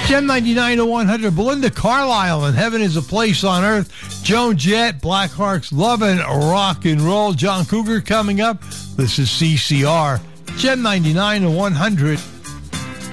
Gem 99 to 100, Belinda Carlisle, and Heaven is a Place on Earth. Joan Jett, Blackheart's Lovin' Rock and Roll. John Cougar coming up. This is CCR. Gem 99 to 100.